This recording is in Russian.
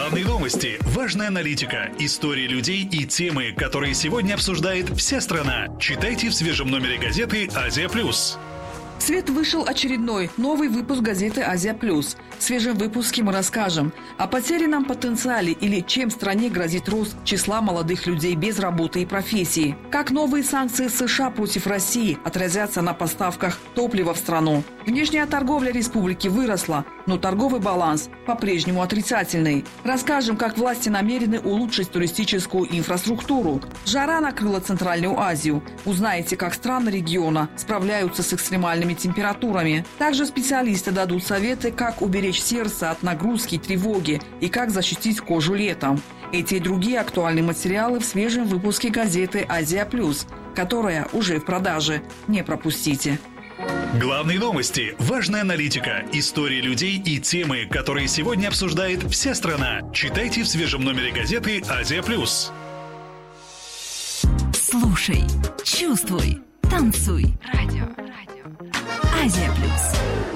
Главные новости, важная аналитика, истории людей и темы, которые сегодня обсуждает вся страна. Читайте в свежем номере газеты «Азия+». В свет вышел очередной новый выпуск газеты «Азия+». В свежем выпуске мы расскажем о потерянном потенциале или чем стране грозит рост числа молодых людей без работы и профессии, как новые санкции США против России отразятся на поставках топлива в страну. Внешняя торговля республики выросла, но торговый баланс по-прежнему отрицательный. Расскажем, как власти намерены улучшить туристическую инфраструктуру. Жара накрыла Центральную Азию. Узнаете, как страны региона справляются с экстремальными температурами. Также специалисты дадут советы, как уберечь сердце от нагрузки и тревоги и как защитить кожу летом. Эти и другие актуальные материалы в свежем выпуске газеты «Азия+», которая уже в продаже. Не пропустите. Главные новости, важная аналитика, истории людей и темы, которые сегодня обсуждает вся страна. Читайте в свежем номере газеты «Азия+». Слушай, чувствуй, танцуй. Радио. Азия+.